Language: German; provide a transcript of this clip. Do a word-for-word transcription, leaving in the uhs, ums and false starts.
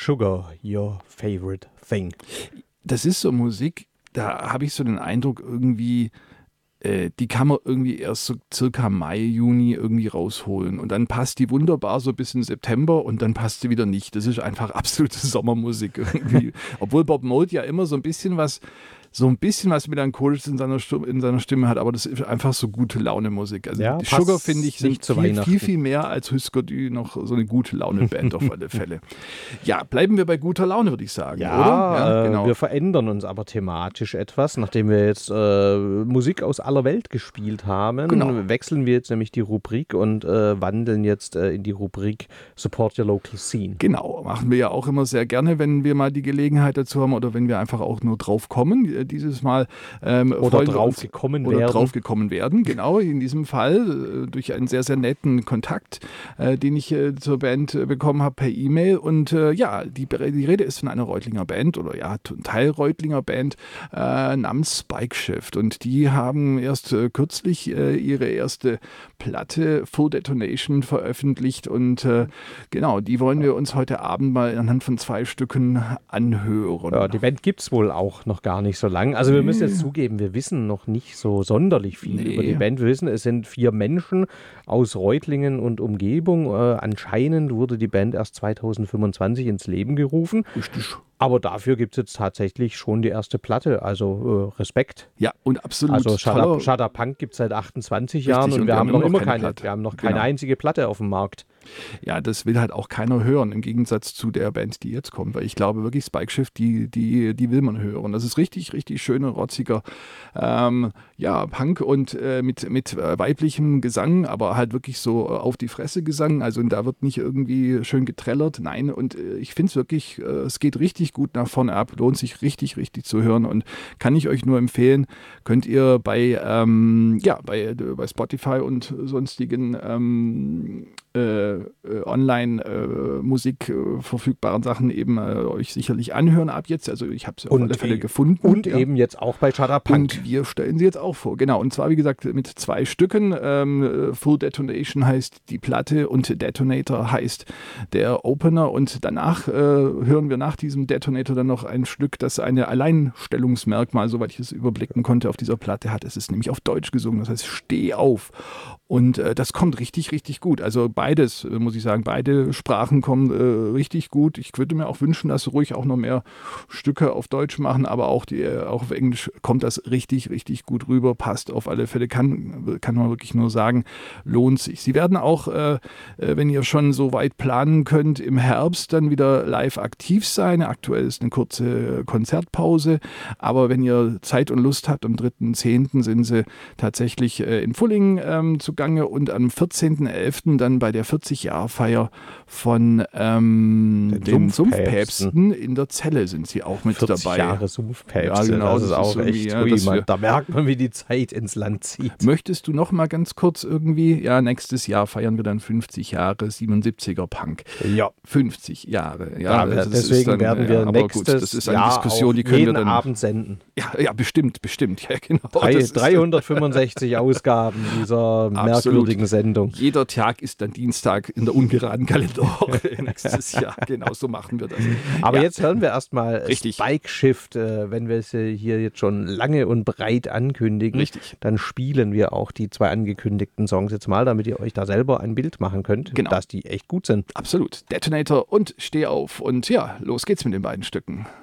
Sugar, your favorite thing? Das ist so Musik, da habe ich so den Eindruck irgendwie, äh, die kann man irgendwie erst so circa Mai, Juni irgendwie rausholen. Und dann passt die wunderbar so bis in September und dann passt sie wieder nicht. Das ist einfach absolute Sommermusik irgendwie. Obwohl Bob Mould ja immer so ein bisschen was so ein bisschen was Melancholisches in seiner, Stimme, in seiner Stimme hat, aber das ist einfach so gute Laune-Musik. Also ja, die Sugar, finde ich, sind viel, viel, viel mehr als Husker Du noch so eine gute Laune-Band auf alle Fälle. Ja, bleiben wir bei guter Laune, würde ich sagen, ja, oder? Ja, genau. äh, wir verändern uns aber thematisch etwas, nachdem wir jetzt äh, Musik aus aller Welt gespielt haben. Genau. Wechseln wir jetzt nämlich die Rubrik und äh, wandeln jetzt äh, in die Rubrik Support Your Local Scene. Genau, machen wir ja auch immer sehr gerne, wenn wir mal die Gelegenheit dazu haben oder wenn wir einfach auch nur drauf kommen. Dieses Mal ähm, oder drauf gekommen oder werden. drauf gekommen werden, genau, in diesem Fall äh, durch einen sehr, sehr netten Kontakt, äh, den ich äh, zur Band äh, bekommen habe per E-Mail und äh, ja, die, die Rede ist von einer Reutlinger Band oder ja, Teil Reutlinger Band äh, namens Spike Shift und die haben erst äh, kürzlich äh, ihre erste Platte Full Detonation veröffentlicht und äh, genau, die wollen wir uns heute Abend mal anhand von zwei Stücken anhören. Ja, die Band gibt es wohl auch noch gar nicht so lang. Also wir müssen jetzt zugeben, wir wissen noch nicht so sonderlich viel nee. über die Band. Wir wissen, es sind vier Menschen aus Reutlingen und Umgebung. Äh, anscheinend wurde die Band erst zweitausendfünfundzwanzig ins Leben gerufen. Richtig. Aber dafür gibt es jetzt tatsächlich schon die erste Platte, also äh, Respekt. Ja, und absolut. Also Shudder, Shudder Punk gibt es seit achtundzwanzig Jahren und, und wir, haben noch immer keine, Platte. wir haben noch keine genau. einzige Platte auf dem Markt. Ja, das will halt auch keiner hören, im Gegensatz zu der Band, die jetzt kommt, weil ich glaube wirklich, Spike Shift, die, die, die will man hören. Das ist richtig, richtig schöner, rotziger ähm, ja, Punk und äh, mit, mit äh, weiblichem Gesang, aber halt wirklich so äh, auf die Fresse Gesang, also da wird nicht irgendwie schön getrellert, nein, und äh, ich finde es wirklich, äh, es geht richtig gut nach vorne ab, lohnt sich richtig, richtig zu hören und kann ich euch nur empfehlen, könnt ihr bei, ähm, ja, bei, bei Spotify und sonstigen ähm, Äh, äh, Online-Musik äh, verfügbaren Sachen eben äh, euch sicherlich anhören ab jetzt. Also ich habe sie auf alle Fälle gefunden. Und ja. eben jetzt auch bei Shudder Punk. Und wir stellen sie jetzt auch vor. Genau, und zwar wie gesagt mit zwei Stücken. Ähm, Full Detonation heißt die Platte und Detonator heißt der Opener und danach äh, hören wir nach diesem Detonator dann noch ein Stück, das eine Alleinstellungsmerkmal, soweit ich es überblicken konnte, auf dieser Platte hat. Es ist nämlich auf Deutsch gesungen, das heißt Steh auf. Und äh, das kommt richtig, richtig gut. Also beides, äh, muss ich sagen, beide Sprachen kommen äh, richtig gut. Ich würde mir auch wünschen, dass sie ruhig auch noch mehr Stücke auf Deutsch machen, aber auch, die, äh, auch auf Englisch kommt das richtig, richtig gut rüber. Passt auf alle Fälle, kann, kann man wirklich nur sagen, lohnt sich. Sie werden auch, äh, wenn ihr schon so weit planen könnt, im Herbst dann wieder live aktiv sein. Aktuell ist eine kurze Konzertpause, aber wenn ihr Zeit und Lust habt, am dritten zehnten sind sie tatsächlich äh, in Fulling ähm, zu Gange und am vierzehnten elften dann bei der vierzig-Jahr-Feier von ähm, den, den Sumpfpäpsten. Sumpfpäpsten in der Zelle sind sie auch mit vierzig dabei. Jahre Sumpfpäpste, ja, genau, das, das ist auch ist echt, ja, ui, man, da merkt man, wie die Zeit ins Land zieht. Möchtest du noch mal ganz kurz irgendwie, ja, nächstes Jahr feiern wir dann fünfzig Jahre siebenundsiebziger Punk. Ja. fünfzig Jahre. Ja, ja deswegen dann, werden wir ja, nächstes gut, das ist eine Jahr Diskussion, die können jeden wir dann Abend senden. Ja, ja, bestimmt, bestimmt. Ja, genau. Drei, dreihundertfünfundsechzig Ausgaben dieser merkwürdigen Sendung. Jeder Tag ist dann Dienstag in der ungeraden Kalenderwoche nächstes Jahr. Genau, so machen wir das. Aber ja. jetzt hören wir erstmal Spike Shift. Äh, wenn wir es hier jetzt schon lange und breit ankündigen, Richtig. Dann spielen wir auch die zwei angekündigten Songs jetzt mal, damit ihr euch da selber ein Bild machen könnt, genau. dass die echt gut sind. Absolut. Detonator und Steh auf. Und ja, los geht's mit den beiden Stücken.